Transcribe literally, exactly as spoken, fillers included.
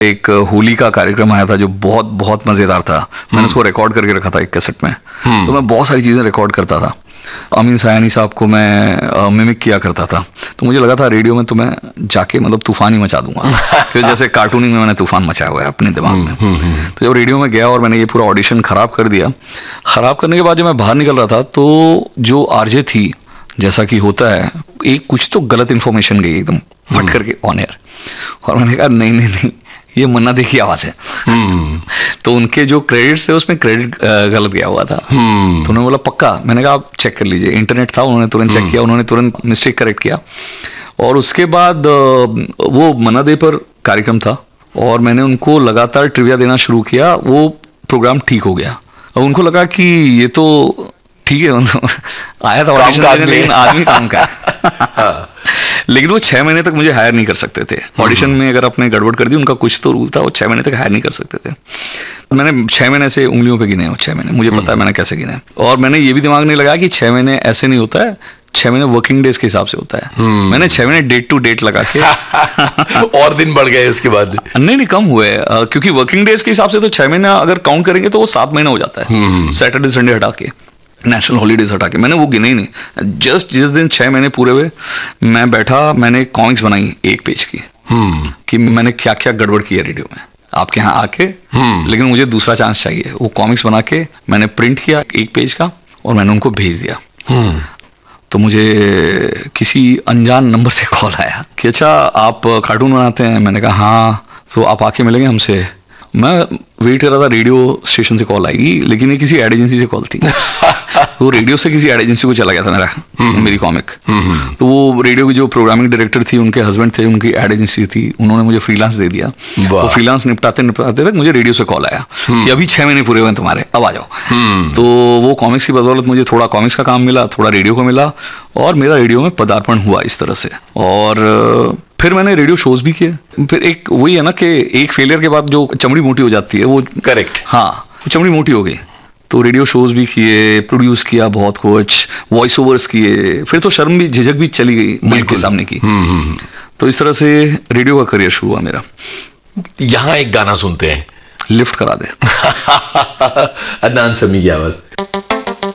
एक होली का कार्यक्रम आया था जो बहुत बहुत मज़ेदार था। मैंने उसको रिकॉर्ड करके रखा था एक कैसेट में। तो मैं बहुत सारी चीज़ें रिकॉर्ड करता था। अमीन सयानी साहब को मैं मिमिक किया करता था। तो मुझे लगा था रेडियो में तो मैं जाके मतलब तूफान ही मचा दूंगा फिर जैसे कार्टूनिंग में मैंने तूफान मचाया हुआ है अपने दिमाग में। तो जब रेडियो में गया और मैंने ये पूरा ऑडिशन ख़राब कर दिया, ख़राब करने के बाद जब मैं बाहर निकल रहा था तो जो आरजे थी, जैसा कि होता है, एक कुछ तो गलत इन्फॉर्मेशन गई एकदम फट करके ऑन एयर। और मैंने कहा नहीं नहीं नहीं ये मन्ना दी की आवाज़ है। तो उनके जो क्रेडिट्स थे उसमें क्रेडिट गलत गया हुआ था। तो उन्होंने बोला पक्का? मैंने कहा आप चेक कर लीजिए। इंटरनेट था, उन्होंने तुरंत चेक किया, उन्होंने तुरंत मिस्टेक करेक्ट किया। और उसके बाद वो मन्ना दे पर कार्यक्रम था और मैंने उनको लगातार ट्रिविया देना शुरू किया। वो प्रोग्राम ठीक हो गया और उनको लगा कि ये तो ठीक है आया था ऑडिशन, लेकिन आदमी काम का लेकिन वो छह महीने तक मुझे हायर नहीं कर सकते थे। ऑडिशन में अगर आपने गड़बड़ कर दी, उनका कुछ तो रूल था, वो छह महीने तक हायर नहीं कर सकते थे। मैंने छह महीने से उंगलियों पे गिने, छह महीने मुझे पता है मैंने कैसे गिने। और मैंने ये भी दिमाग नहीं लगाया कि छह महीने ऐसे नहीं होता है, छह महीने वर्किंग डेज के हिसाब से होता है। मैंने छह महीने डेट टू डेट लगा के और दिन बढ़ गए उसके बाद? नहीं नहीं कम हुए, क्योंकि वर्किंग डेज के हिसाब से तो छह महीना अगर काउंट करेंगे तो वो सात महीना हो जाता है, सैटरडे संडे हटा के, नेशनल हॉलीडेज हटा के। मैंने वो गिने ही नहीं। जस्ट जिस दिन छह महीने पूरे हुए मैं बैठा, मैंने कॉमिक्स बनाई एक पेज की कि मैंने क्या क्या गड़बड़ की है रेडियो में आपके यहाँ आके, लेकिन मुझे दूसरा चांस चाहिए। वो कॉमिक्स बना के मैंने प्रिंट किया एक पेज का और मैंने उनको भेज दिया। तो मुझे किसी अनजान नंबर से कॉल आया कि अच्छा आप कार्टून बनाते हैं? मैंने कहा हाँ, तो आप आके मिलेंगे हमसे। मैं वेट कर रहा था रेडियो स्टेशन से कॉल आएगी, लेकिन ये किसी एड एजेंसी से कॉल थी। वो रेडियो से किसी एड एजेंसी को चला गया था मेरा मेरी कॉमिक। तो वो रेडियो की जो प्रोग्रामिंग डायरेक्टर थी, उनके हस्बैंड थे, उनकी एड एजेंसी थी, उन्होंने मुझे फ्रीलांस दे दिया। वो फ्रीलांस निपटाते निपटाते तक मुझे रेडियो से कॉल आया कि अभी छह महीने पूरे हुए तुम्हारे, अब आ जाओ। तो वो कॉमिक्स की बदौलत मुझे थोड़ा कॉमिक्स का काम मिला, थोड़ा रेडियो को मिला और मेरा रेडियो में पदार्पण हुआ इस तरह से। और फिर मैंने रेडियो शोज भी किए। फिर एक वही है ना कि एक फेलियर के बाद जो चमड़ी मोटी हो जाती है, वो करेक्ट, हाँ चमड़ी मोटी हो गई। तो रेडियो शोज भी किए, प्रोड्यूस किया बहुत कुछ, वॉइस ओवर्स किए। फिर तो शर्म भी झिझक भी चली गई माइक के सामने की। तो इस तरह से रेडियो का करियर शुरू हुआ मेरा। यहाँ एक गाना सुनते हैं, लिफ्ट करा दे अदनान समी की आवाज।